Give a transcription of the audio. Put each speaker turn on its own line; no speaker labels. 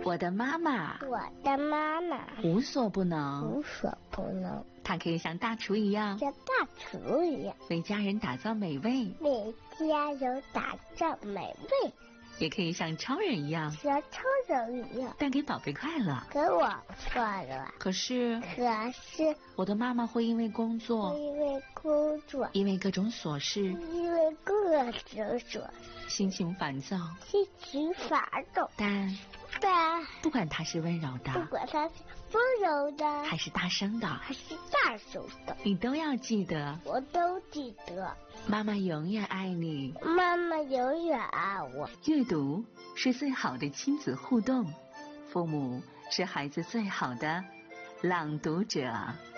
我的妈妈无所不能，她可以像大厨一样为家人打造美味，也可以像超人一样带给宝贝快乐。可是我的妈妈会因为工作，因为各种琐事，心情烦躁，但不管她是温柔的，还是大声的，你都要记得，
我都记得。
妈妈永远爱你，
妈妈永远爱我。
阅读是最好的亲子互动，父母是孩子最好的朗读者。